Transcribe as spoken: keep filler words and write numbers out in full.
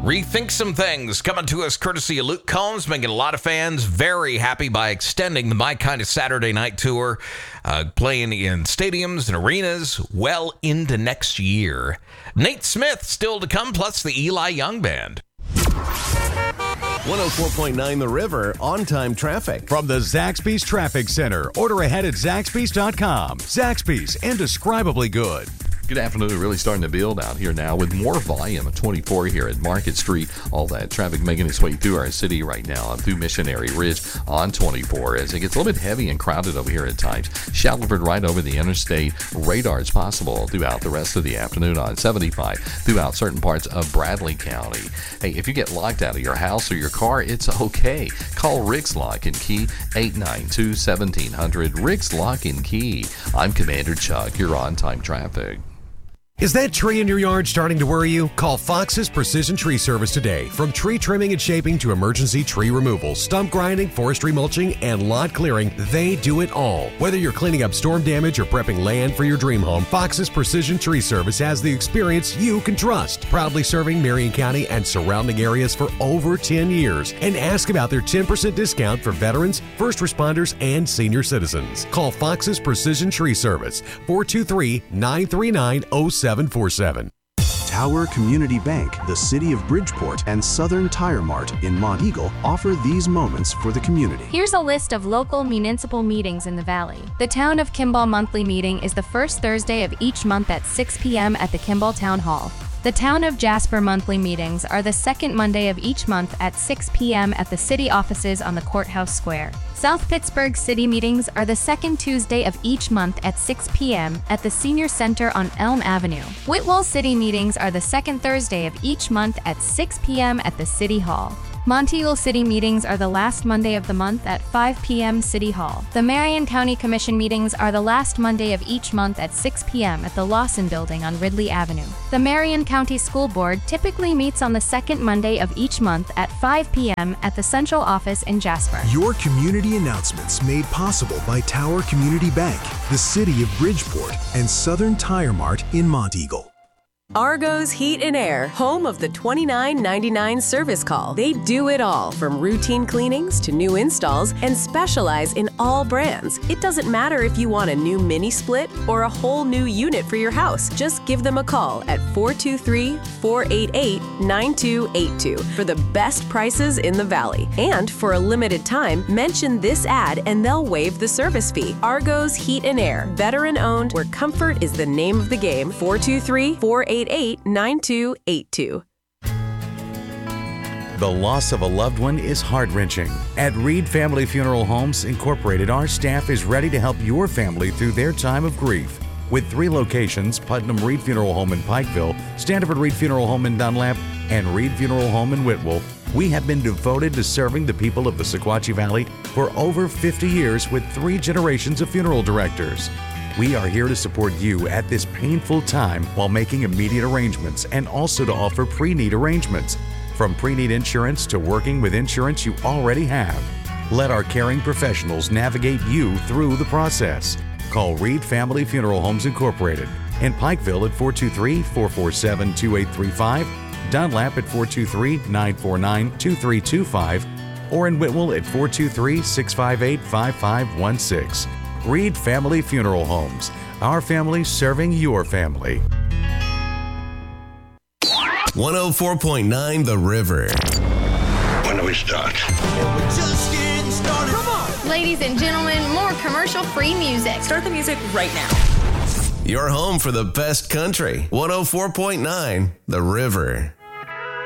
Rethink Some Things coming to us courtesy of Luke Combs, making a lot of fans very happy by extending the My Kind of Saturday Night Tour, uh, playing in stadiums and arenas well into next year. Nate Smith still to come, plus the Eli Young Band. one oh four point nine The River, on-time traffic. From the Zaxby's Traffic Center. Order ahead at Zaxby's dot com. Zaxby's, indescribably good. Good afternoon. Really starting to build out here now with more volume of twenty-four here at Market Street. All that traffic making its way through our city right now, through Missionary Ridge on twenty-four as it gets a little bit heavy and crowded over here at times. Shackelford right over the interstate. Radar is possible throughout the rest of the afternoon on seventy-five throughout certain parts of Bradley County. Hey, if you get locked out of your house or your car, it's okay. Call Rick's Lock and Key, eight nine two, seventeen hundred. Rick's Lock and Key. I'm Commander Chuck. You're on time traffic. Is that tree in your yard starting to worry you? Call Fox's Precision Tree Service today. From tree trimming and shaping to emergency tree removal, stump grinding, forestry mulching, and lot clearing, they do it all. Whether you're cleaning up storm damage or prepping land for your dream home, Fox's Precision Tree Service has the experience you can trust. Proudly serving Marion County and surrounding areas for over ten years. And ask about their ten percent discount for veterans, first responders, and senior citizens. Call Fox's Precision Tree Service, four two three, nine three nine, oh seven four seven. Tower Community Bank, the City of Bridgeport, and Southern Tire Mart in Monteagle offer these moments for the community. Here's a list of local municipal meetings in the Valley. The Town of Kimball Monthly Meeting is the first Thursday of each month at six p.m. at the Kimball Town Hall. The Town of Jasper monthly meetings are the second Monday of each month at six p.m. at the city offices on the Courthouse Square. South Pittsburgh City meetings are the second Tuesday of each month at six p.m. at the Senior Center on Elm Avenue. Whitwell City meetings are the second Thursday of each month at six p.m. at the City Hall. Monteagle City meetings are the last Monday of the month at five p.m. City Hall. The Marion County Commission meetings are the last Monday of each month at six p.m. at the Lawson Building on Ridley Avenue. The Marion County School Board typically meets on the second Monday of each month at five p.m. at the Central Office in Jasper. Your community announcements made possible by Tower Community Bank, the City of Bridgeport, and Southern Tire Mart in Monteagle. Argo's Heat and Air, home of the twenty-nine ninety-nine service call. They do it all, from routine cleanings to new installs, and specialize in all brands. It doesn't matter if you want a new mini split or a whole new unit for your house. Just give them a call at four two three, four eight eight, nine two eight two for the best prices in the Valley. And for a limited time, mention this ad and they'll waive the service fee. Argo's Heat and Air, veteran owned, where comfort is the name of the game. four two three, four eight eight, nine two eight two. The loss of a loved one is heart-wrenching. At Reed Family Funeral Homes Incorporated, our staff is ready to help your family through their time of grief. With three locations, Putnam Reed Funeral Home in Pikeville, Standiford Reed Funeral Home in Dunlap, and Reed Funeral Home in Whitwell, we have been devoted to serving the people of the Sequatchie Valley for over fifty years with three generations of funeral directors. We are here to support you at this painful time while making immediate arrangements and also to offer pre-need arrangements. From pre-need insurance to working with insurance you already have. Let our caring professionals navigate you through the process. Call Reed Family Funeral Homes Incorporated in Pikeville at four two three, four four seven, two eight three five, Dunlap at four two three, nine four nine, two three two five, or in Whitwell at four two three, six five eight, five five one six. Reed Family Funeral Homes. Our family serving your family. one oh four point nine The River. When do we start? We're just getting started. Come on. Ladies and gentlemen, more commercial-free music. Start the music right now. Your home for the best country. one oh four point nine The River.